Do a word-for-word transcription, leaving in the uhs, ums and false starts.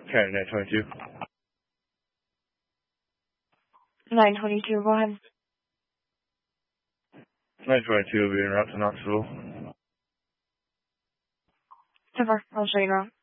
Okay, nine twenty-two. nine twenty-two, go ahead. nine twenty-two will be en route to Knoxville. Super, I'll show you around.